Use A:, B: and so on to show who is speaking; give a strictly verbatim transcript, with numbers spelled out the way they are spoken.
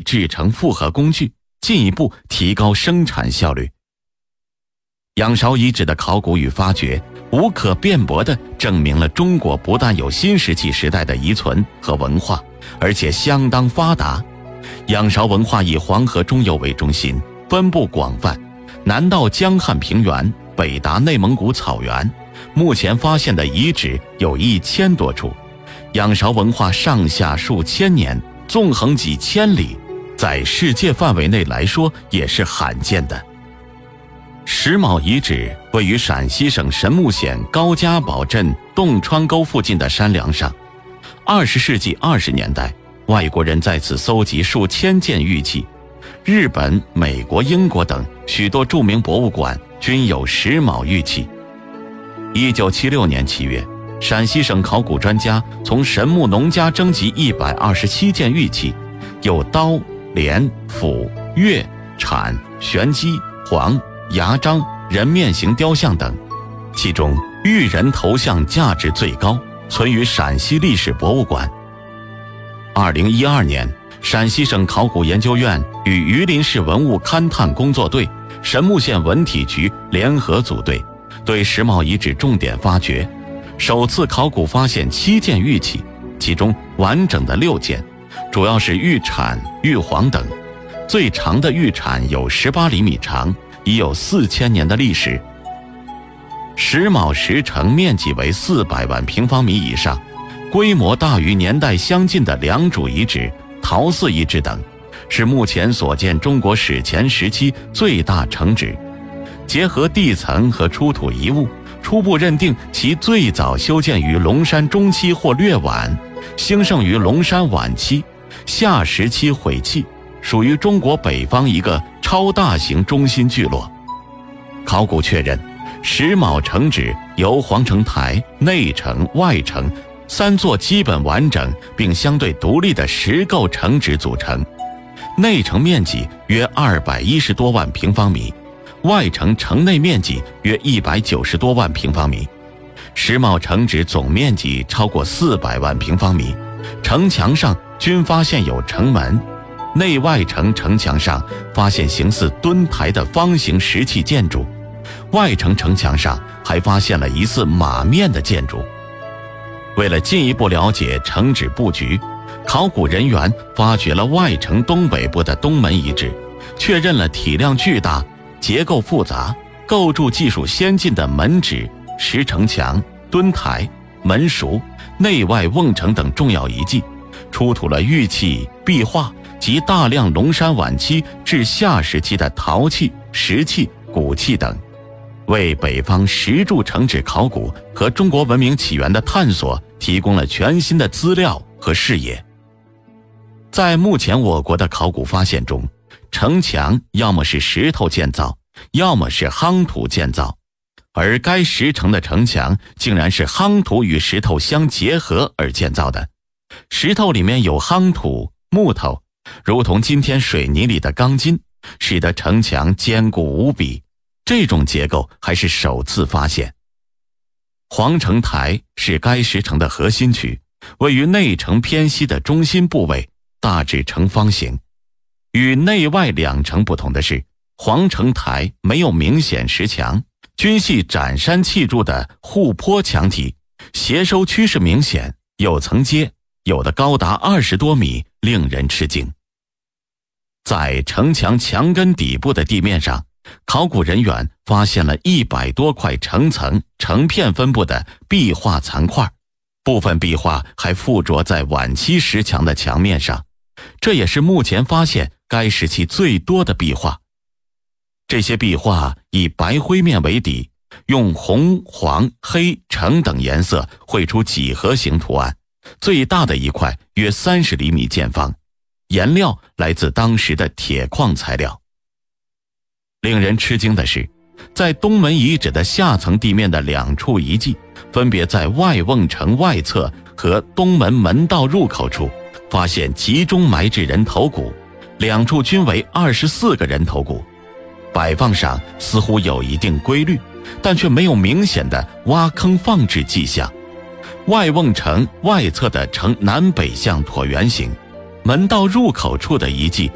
A: 制成复合工具，进一步提高生产效率。仰韶遗址的考古与发掘无可辩驳地证明了中国不但有新石器时代的遗存和文化，而且相当发达。仰韶文化以黄河中游为中心，分布广泛，南到江汉平原，北达内蒙古草原。目前发现的遗址有一千多处，仰韶文化上下数千年，纵横几千里，在世界范围内来说也是罕见的。石峁遗址位于陕西省神木县高家堡镇洞川沟附近的山梁上。二十世纪二十年代，外国人在此搜集数千件玉器，日本、美国、英国等许多著名博物馆均有石峁玉器。一九七六年七月，陕西省考古专家从神木农家征集一百二十七件玉器，有刀、镰、斧、钺、铲、玄机、黄、牙章、人面形雕像等，其中玉人头像价值最高，存于陕西历史博物馆。二零一二年，陕西省考古研究院与榆林市文物勘探工作队、神木县文体局联合组队，对石峁遗址重点发掘，首次考古发现七件玉器，其中完整的六件，主要是玉铲、玉簧等。最长的玉铲有十八厘米长，已有四千年的历史。石峁石城面积为四百万平方米以上，规模大于年代相近的良渚遗址、陶寺遗址等，是目前所见中国史前时期最大城址。结合地层和出土遗物，初步认定其最早修建于龙山中期或略晚，兴盛于龙山晚期，夏时期毁弃，属于中国北方一个超大型中心聚落。考古确认，石峁城址由皇城台、内城、外城三座基本完整并相对独立的石构城址组成。内城面积约二百一十多万平方米，外城城内面积约一百九十多万平方米。石峁城址总面积超过四百万平方米，城墙上均发现有城门，内外城城墙上发现形似墩台的方形石砌建筑，外城城墙上还发现了疑似马面的建筑。为了进一步了解城址布局，考古人员发掘了外城东北部的东门遗址，确认了体量巨大、结构复杂、构筑技术先进的门址、石城墙、墩台、门塾、内外瓮城等重要遗迹，出土了玉器、壁画及大量龙山晚期至夏时期的陶器、石器、骨器等，为北方石柱城址考古和中国文明起源的探索提供了全新的资料和视野。在目前我国的考古发现中，城墙要么是石头建造，要么是夯土建造，而该石城的城墙竟然是夯土与石头相结合而建造的。石头里面有夯土、木头，如同今天水泥里的钢筋，使得城墙坚固无比。这种结构还是首次发现。皇城台是该石城的核心区，位于内城偏西的中心部位，大致呈方形。与内外两城不同的是，皇城台没有明显石墙，均系斩山砌筑的护坡墙体，斜收趋势明显，有层阶，有的高达二十多米，令人吃惊。在城墙墙根底部的地面上，考古人员发现了一百多块成层、成片分布的壁画残块，部分壁画还附着在晚期石墙的墙面上，这也是目前发现该时期最多的壁画。这些壁画以白灰面为底，用红、黄、黑、橙等颜色绘出几何形图案，最大的一块约三十厘米见方，颜料来自当时的铁矿材料。令人吃惊的是，在东门遗址的下层地面的两处遗迹，分别在外瓮城外侧和东门门道入口处发现集中埋置人头骨，两处均为二十四个人头骨，摆放上似乎有一定规律，但却没有明显的挖坑放置迹象。外瓮城外侧的呈南北向椭圆形，门道入口处的遗迹